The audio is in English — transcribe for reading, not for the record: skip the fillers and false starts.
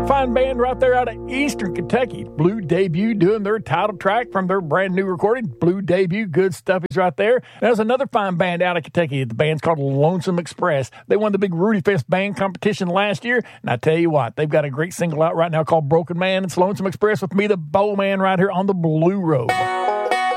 fine band right there out of Eastern Kentucky. Blue Debut doing their title track from their brand new recording. Blue Debut, good stuff is right there. There's another fine band out of Kentucky. The band's called Lonesome Express. They won the big Rudy Fest band competition last year. And I tell you what, they've got a great single out right now called Broken Man. It's Lonesome Express with me, the Bow Man, right here on the Blue Road.